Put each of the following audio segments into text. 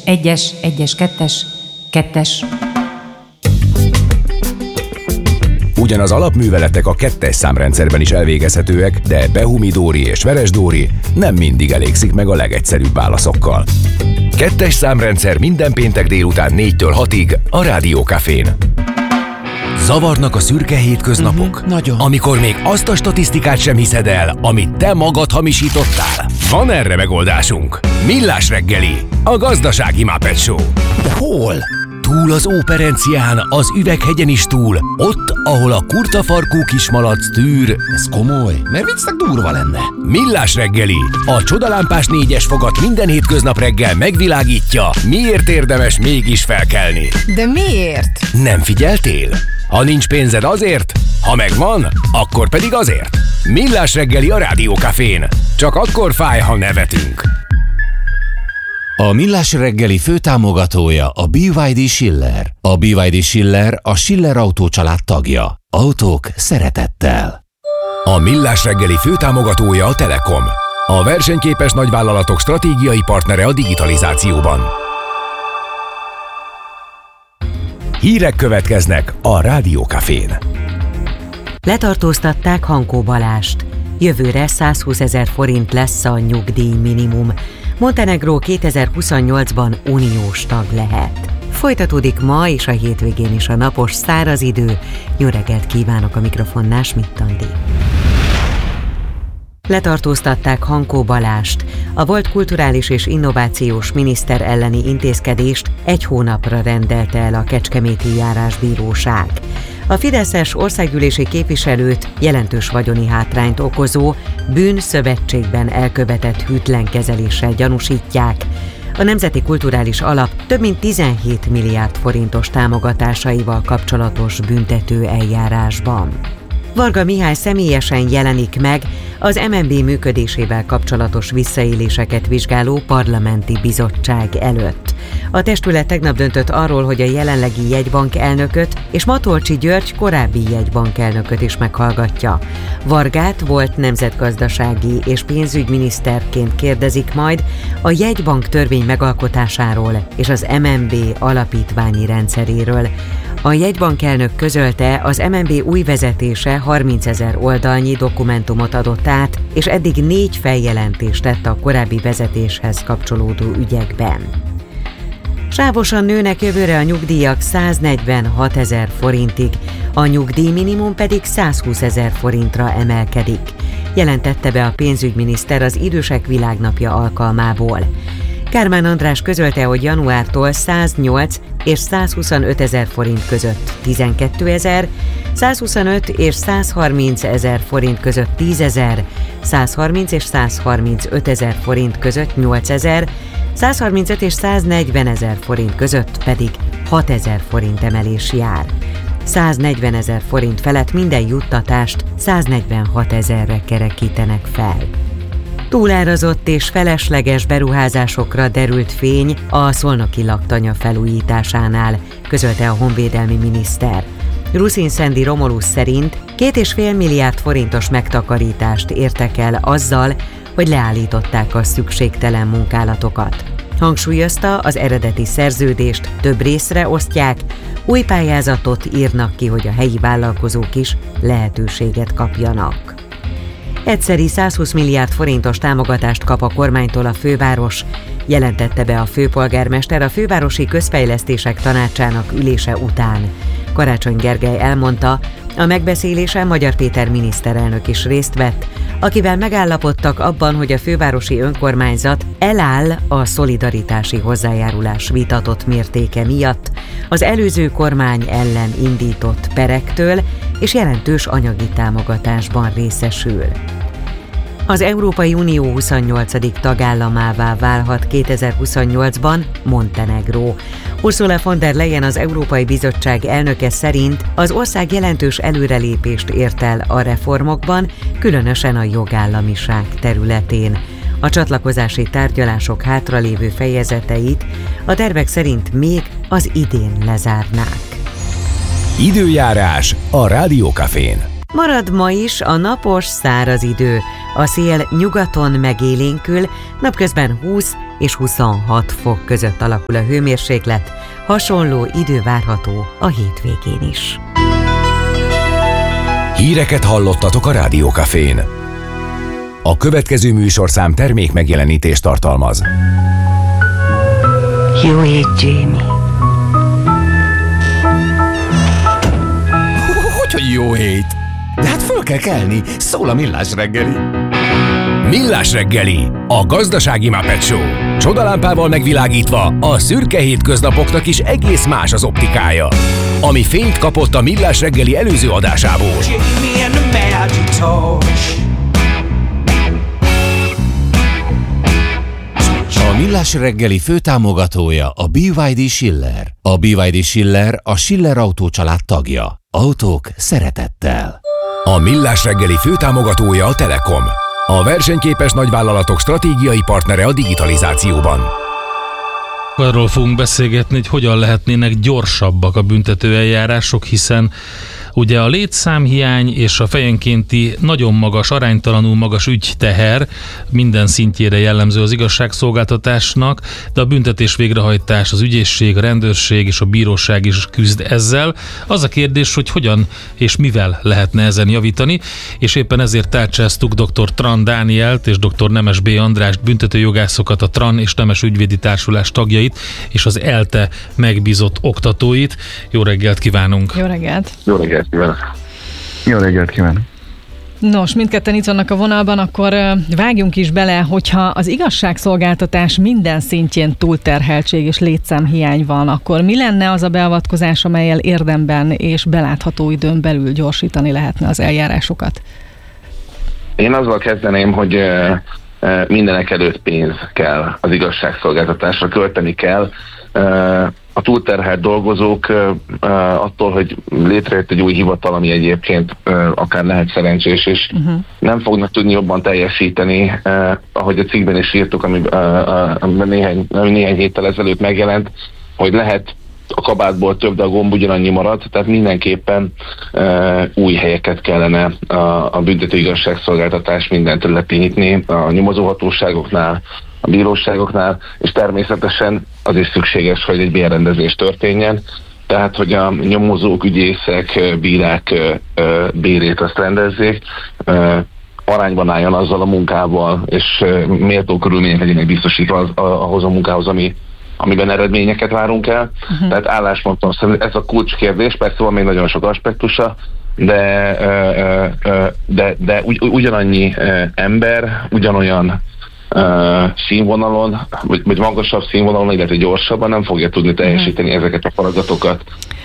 1-es, 1-es, 2-es, 2-es. Ugyanaz alapműveletek a 2-es számrendszerben is elvégezhetőek, de Behumi-Dóri és Veres-Dóri nem mindig elégszik meg a legegyszerűbb válaszokkal. 2-es számrendszer minden péntek délután 4-től 6-ig a Rádió Cafén. Zavarnak a szürke hétköznapok? Nagyon. Amikor még azt a statisztikát sem hiszed el, amit te magad hamisítottál? Van erre megoldásunk. Millás reggeli, a gazdasági Muppet Show. De hol? Túl az Óperencián, az Üveghegyen is túl, ott, ahol a kurtafarkú kismalac tűr. Ez komoly, mert viccnek durva lenne. Millás reggeli, a csodalámpás 4-es fogat minden hétköznap reggel megvilágítja, miért érdemes mégis felkelni. De miért? Nem figyeltél? Ha nincs pénzed azért, ha megvan, akkor pedig azért. Millás reggeli a Rádió Cafén. Csak akkor fáj, ha nevetünk. A Millás reggeli főtámogatója a BYD Schiller. A BYD Schiller a Schiller Autó család tagja. Autók szeretettel. A Millás reggeli főtámogatója a Telekom. A versenyképes nagyvállalatok stratégiai partnere a digitalizációban. Hírek következnek a Rádió Cafén. Letartóztatták Hankó Balást. Jövőre 120 000 forint lesz a nyugdíj minimum. Montenegró 2028-ban uniós tag lehet. Folytatódik ma és a hétvégén is a napos, száraz idő. Jó reggelt kívánok, a mikrofonnál Schmidt Andi. Letartóztatták Hankó Balást. A volt kulturális és innovációs miniszter elleni intézkedést 1 hónapra rendelte el a Kecskeméti Járásbíróság. A fideszes országgyűlési képviselőt jelentős vagyoni hátrányt okozó bűnszövetségben elkövetett hűtlen kezeléssel gyanúsítják. A Nemzeti Kulturális Alap több mint 17 milliárd forintos támogatásaival kapcsolatos büntető eljárásban. Varga Mihály személyesen jelenik meg az MNB működésével kapcsolatos visszaéléseket vizsgáló parlamenti bizottság előtt. A testület tegnap döntött arról, hogy a jelenlegi jegybank elnököt és Matolcsy György korábbi jegybank elnököt is meghallgatja. Vargát volt nemzetgazdasági és pénzügyminiszterként kérdezik majd a jegybank törvény megalkotásáról és az MNB alapítványi rendszeréről. A jegybankelnök közölte, az MNB új vezetése 30 000 oldalnyi dokumentumot adott át, és eddig 4 feljelentést tett a korábbi vezetéshez kapcsolódó ügyekben. Sávosan nőnek jövőre a nyugdíjak 146 000 forintig, a nyugdíjminimum pedig 120 000 forintra emelkedik, jelentette be a pénzügyminiszter az Idősek Világnapja alkalmából. Kármán András közölte, hogy januártól 108 és 125 000 forint között 12 000, 125 és 130 000 forint között 10 000, 130 és 135 000 forint között 8 000, 135 és 140 000 forint között pedig 6 000 forint emelés jár. 140 000 forint felett minden juttatást 146 000-re kerekítenek fel. Túlárazott és felesleges beruházásokra derült fény a szolnoki laktanya felújításánál, közölte a honvédelmi miniszter. Ruszin Szendi Romulus szerint 2,5 milliárd forintos megtakarítást értek el azzal, hogy leállították a szükségtelen munkálatokat. Hangsúlyozta, az eredeti szerződést több részre osztják, új pályázatot írnak ki, hogy a helyi vállalkozók is lehetőséget kapjanak. Egyszeri 120 milliárd forintos támogatást kap a kormánytól a főváros, jelentette be a főpolgármester a Fővárosi Közfejlesztések Tanácsának ülése után. Karácsony Gergely elmondta, a megbeszélésen Magyar Péter miniszterelnök is részt vett, akivel megállapodtak abban, hogy a fővárosi önkormányzat eláll a szolidaritási hozzájárulás vitatott mértéke miatt, az előző kormány ellen indított perektől, és jelentős anyagi támogatásban részesül. Az Európai Unió 28. tagállamává válhat 2028-ban Montenegró. Ursula von der Leyen, az Európai Bizottság elnöke szerint az ország jelentős előrelépést ért el a reformokban, különösen a jogállamiság területén. A csatlakozási tárgyalások hátralévő fejezeteit a tervek szerint még az idén lezárnák. Időjárás a Rádió Cafén. Marad ma is a napos, száraz idő. A szél nyugaton megélénkül, napközben és 26 fok között alakul a hőmérséklet, hasonló idő várható a hétvégén is. Híreket hallottatok a Rádió Cafén. A következő műsorszám termék megjelenítést tartalmaz. Jó hét, Jamie. Hogy jó hét! De hát föl kell kelni, szól a Millás reggeli. Millás reggeli, a gazdasági Muppet Show. Csodalámpával megvilágítva a szürke hétköznapoknak is egész más az optikája. Ami fényt kapott a Millás reggeli előző adásából. A Millás reggeli főtámogatója a BYD Schiller. A BYD Schiller a Schiller autócsalád tagja. Autók szeretettel. A Millás reggeli főtámogatója a Telekom. A versenyképes nagyvállalatok stratégiai partnere a digitalizációban. Arról fogunk beszélgetni, hogy hogyan lehetnének gyorsabbak a büntetőeljárások, hiszen ugye a létszámhiány és a fejenkénti nagyon magas, aránytalanul magas ügyteher minden szintjére jellemző az igazságszolgáltatásnak, de a büntetés végrehajtás, az ügyészség, a rendőrség és a bíróság is küzd ezzel. Az a kérdés, hogy hogyan és mivel lehetne ezen javítani, és éppen ezért tárcsáztuk dr. Tran Dánielt és dr. Nemes B. Andrást, büntetőjogászokat, a Tran és Nemes ügyvédi társulás tagjait és az ELTE megbízott oktatóit. Jó reggelt kívánunk! Jó reggelt! Jó reggelt kívánok! Jó reggelt kívánok! Nos, mindketten itt vannak a vonalban, akkor vágjunk is bele, hogyha az igazságszolgáltatás minden szintjén túlterheltség és létszámhiány van, akkor mi lenne az a beavatkozás, amellyel érdemben és belátható időn belül gyorsítani lehetne az eljárásokat? Én azzal kezdeném, hogy mindenek előtt pénz kell az igazságszolgáltatásra, költeni kell. A túlterhelt dolgozók attól, hogy létrejött egy új hivatal, ami egyébként akár lehet szerencsés, és nem fognak tudni jobban teljesíteni, ahogy a cikkben is írtuk, ami néhány héttel ezelőtt megjelent, hogy lehet a kabátból több, de a gomb ugyanannyi marad, tehát mindenképpen új helyeket kellene a büntető igazságszolgáltatás minden területén nyitni, a nyomozóhatóságoknál, a bíróságoknál, és természetesen az is szükséges, hogy egy bérrendezés történjen, tehát hogy a nyomozók, ügyészek, bírák bérét azt rendezzék, arányban álljon azzal a munkával, és méltó körülmények legyenek biztosítva ahhoz a munkához, amiben eredményeket várunk el. Tehát álláspontom szerint ez a kulcskérdés, persze van még nagyon sok aspektusa, de ugyanannyi ember, ugyanolyan színvonalon, vagy magasabb színvonalon, illetve gyorsabban nem fogja tudni teljesíteni ezeket a feladatokat.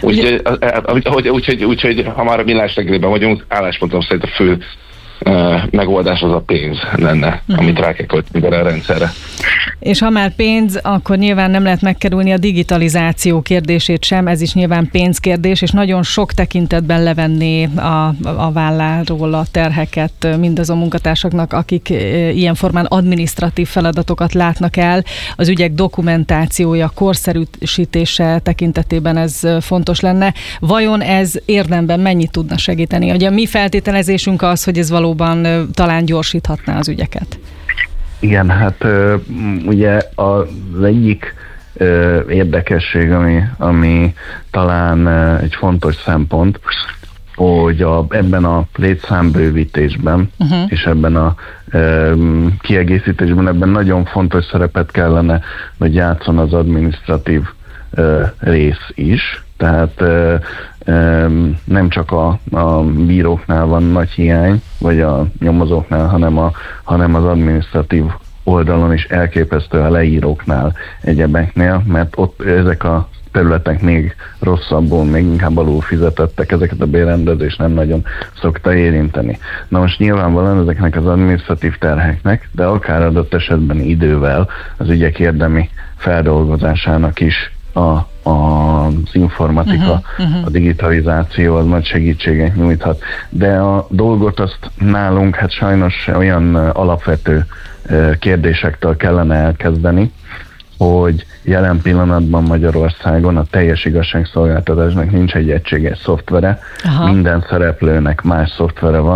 Úgyhogy ha már a Millás reggeliben vagyunk, álláspontom szerint a fő megoldás az a pénz lenne, amit rá kell költeni erre a rendszerre. És ha már pénz, akkor nyilván nem lehet megkerülni a digitalizáció kérdését sem, ez is nyilván pénzkérdés, és nagyon sok tekintetben levenné a válláról a terheket mindazon munkatársaknak, akik ilyen formán adminisztratív feladatokat látnak el. Az ügyek dokumentációja, korszerűsítése tekintetében ez fontos lenne. Vajon ez érdemben mennyit tudna segíteni? Ugye a mi feltételezésünk az, hogy ez valóban talán gyorsíthatná az ügyeket. Igen, hát ugye az egyik érdekesség, ami talán egy fontos szempont, hogy ebben a létszámbővítésben és ebben a kiegészítésben ebben nagyon fontos szerepet kellene, hogy játszon az adminisztratív rész is. Tehát nem csak a bíróknál van nagy hiány, vagy a nyomozóknál, hanem az adminisztratív oldalon is elképesztő a leíróknál, egyebeknél, mert ott ezek a területek még rosszabbul, még inkább alul fizetettek, ezeket a bérrendezés nem nagyon szokta érinteni. Na most nyilvánvalóan ezeknek az adminisztratív terheknek, de akár adott esetben idővel az ügyek érdemi feldolgozásának is az informatika, a digitalizáció az nagy segítséget nyújthat. De a dolgot azt nálunk hát sajnos olyan alapvető kérdésektől kellene elkezdeni, hogy jelen pillanatban Magyarországon a teljes igazságszolgáltatásnak nincs egy egységes szoftvere, minden szereplőnek más szoftvere van,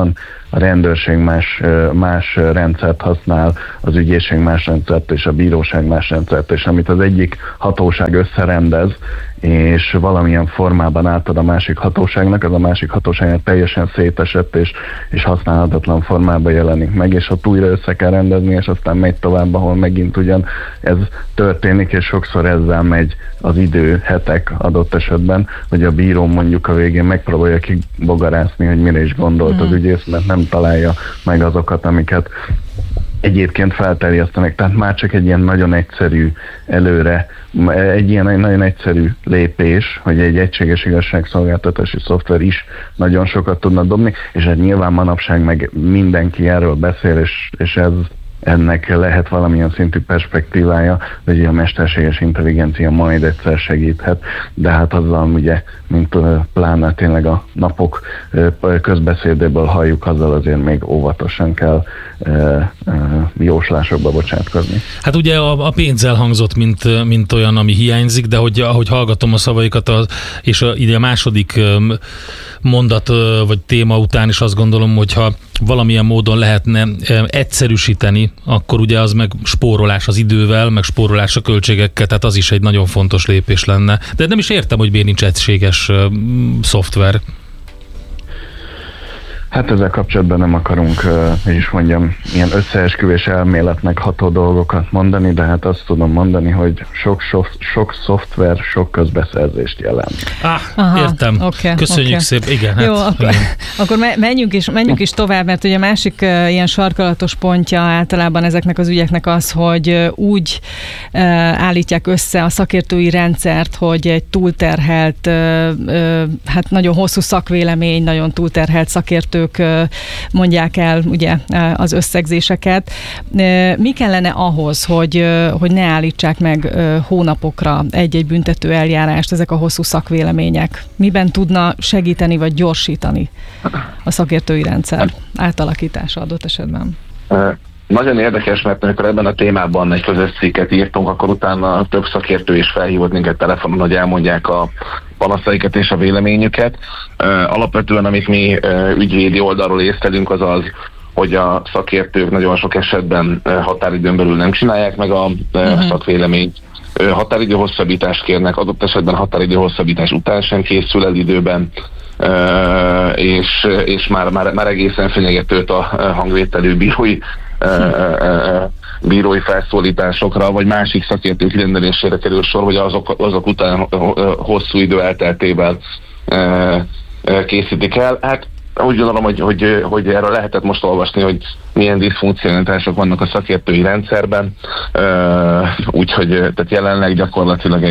a rendőrség más rendszert használ, az ügyészség más rendszert, és a bíróság más rendszert, és amit az egyik hatóság összerendez, és valamilyen formában átad a másik hatóságnak, az a másik hatóságnak teljesen szétesett és használhatatlan formában jelenik meg, és ott újra össze kell rendezni, és aztán megy tovább, ahol megint ugyan ez történik, és sokszor ezzel megy az idő, hetek adott esetben, hogy a bíró mondjuk a végén megpróbálja kibogarászni, hogy mire is gondolt az ügyész, mert nem találja meg azokat, amiket egyébként felterjesztenek. Tehát már csak egy ilyen nagyon egyszerű egy nagyon egyszerű lépés, hogy egy egységes igazságszolgáltatási szoftver is nagyon sokat tudna dobni, és hát nyilván manapság meg mindenki erről beszél, és ennek lehet valamilyen szintű perspektívája, hogy a mesterséges intelligencia majd egyszer segíthet, de hát azzal ugye, mint pláne tényleg a napok közbeszédéből halljuk, azzal azért még óvatosan kell jóslásokba bocsátkozni. Hát ugye a pénz elhangzott, mint olyan, ami hiányzik, de ahogy hallgatom a szavaikat, és ide a második mondat vagy téma után is azt gondolom, hogyha valamilyen módon lehetne egyszerűsíteni, akkor ugye az meg spórolás az idővel, meg spórolás a költségekkel, tehát az is egy nagyon fontos lépés lenne. De nem is értem, hogy miért nincs egységes szoftver. Hát ezzel kapcsolatban nem akarunk, hogy is mondjam, ilyen összeesküvés elméletnek ható dolgokat mondani, de hát azt tudom mondani, hogy sok szoftver, sok közbeszerzést jelent. Értem. Okay, köszönjük szépen. Igen, jó, akkor menjünk is tovább, mert ugye a másik ilyen sarkalatos pontja általában ezeknek az ügyeknek az, hogy úgy állítják össze a szakértői rendszert, hogy egy túlterhelt, hát nagyon hosszú szakvélemény, nagyon túlterhelt szakértők mondják el ugye az összegzéseket. Mi kellene ahhoz, hogy ne állítsák meg hónapokra egy-egy büntető eljárást ezek a hosszú szakvélemények? Miben tudna segíteni vagy gyorsítani a szakértői rendszer átalakítása adott esetben? Nagyon érdekes, mert amikor ebben a témában egy közös cikket írtunk, akkor utána több szakértő is felhívott minket telefonon, hogy elmondják a panaszaikat és a véleményüket. Alapvetően, amit mi ügyvédi oldalról észlelünk, az az, hogy a szakértők nagyon sok esetben határidőn belül nem csinálják meg a szakvéleményt. Határidő hosszabbítást kérnek, adott esetben határidő hosszabbítás után sem készül el időben, és már egészen fenyegetőt a hangvételű bírói felszólításokra, vagy másik szakértők rendelésére kerül sor, hogy azok után hosszú idő elteltével készítik el. Hát úgy gondolom, hogy erről lehetett most olvasni, hogy milyen diszfunkcionalitások vannak a szakértői rendszerben, úgyhogy tehát jelenleg gyakorlatilag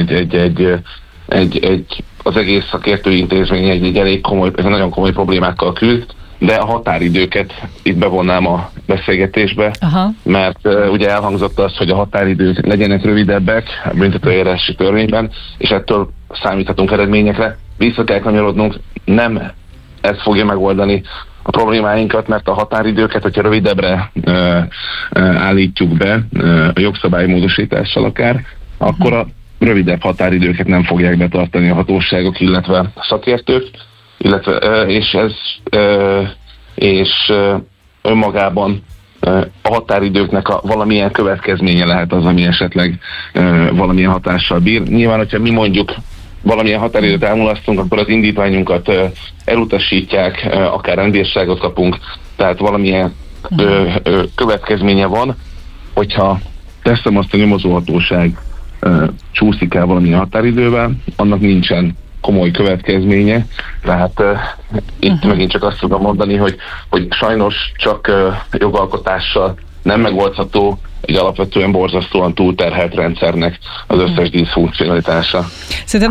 az egész szakértői intézmény egy elég komoly, nagyon komoly problémákkal küzd, de a határidőket itt bevonnám a beszélgetésbe, mert ugye elhangzott az, hogy a határidők legyenek rövidebbek a büntetőeljárási törvényben, és ettől számíthatunk eredményekre. Vissza kell kanyarodnunk, nem ez fogja megoldani a problémáinkat, mert a határidőket, hogyha rövidebbre állítjuk be a jogszabálymódosítással akár, akkor a rövidebb határidőket nem fogják betartani a hatóságok, illetve a szakértők, és önmagában a határidőknek valamilyen következménye lehet az, ami esetleg valamilyen hatással bír. Nyilván, hogyha mi mondjuk valamilyen határidőt elmulasztunk, akkor az indítványunkat elutasítják, akár rendbírságot kapunk, tehát valamilyen következménye van, hogyha teszem azt a nyomozóhatóság csúszik el valamilyen határidővel, annak nincsen komoly következménye, tehát itt megint csak azt tudom mondani, hogy sajnos csak jogalkotással nem megoldható egy alapvetően borzasztóan túlterhelt rendszernek az összes diszfunkcionalitása. Szerintem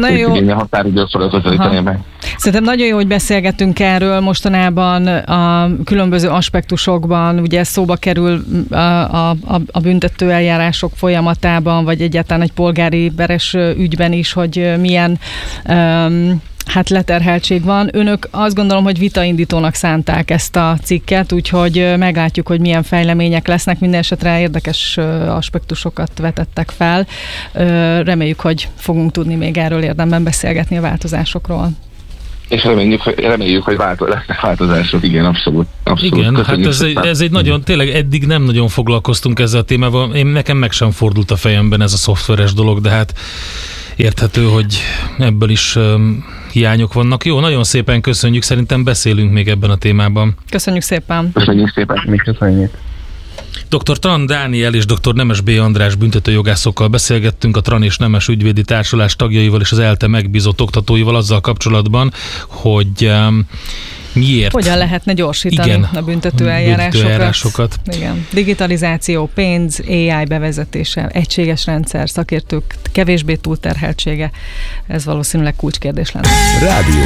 nagyon jó, hogy beszélgetünk erről mostanában a különböző aspektusokban, ugye szóba kerül a büntető eljárások folyamatában, vagy egyáltalán egy polgári peres ügyben is, hogy milyen leterheltség van. Önök azt gondolom, hogy vitaindítónak szánták ezt a cikket, úgyhogy meglátjuk, hogy milyen fejlemények lesznek. Minden esetre érdekes aspektusokat vetettek fel. Reméljük, hogy fogunk tudni még erről érdemben beszélgetni a változásokról. És reméljük, hogy lesznek változások, igen, abszolút. Igen, köszönjük. Hát ez egy nagyon, tényleg eddig nem nagyon foglalkoztunk ezzel a témával. Nekem meg sem fordult a fejemben ez a szoftveres dolog, de hát érthető, hogy ebből is hiányok vannak. Jó, nagyon szépen köszönjük, szerintem beszélünk még ebben a témában. Köszönjük szépen. Köszönjük szépen. Mi köszönjük. Dr. Tran Dániel és dr. Nemes B. András büntetőjogászokkal beszélgettünk, a Tran és Nemes ügyvédi társulás tagjaival és az ELTE megbízott oktatóival azzal kapcsolatban, hogy miért. Hogyan lehetne gyorsítani a büntetőeljárásokat. Igen. Digitalizáció, pénz, AI bevezetése, egységes rendszer, szakértők kevésbé túlterheltsége, ez valószínűleg kulcskérdés lenne. Rádió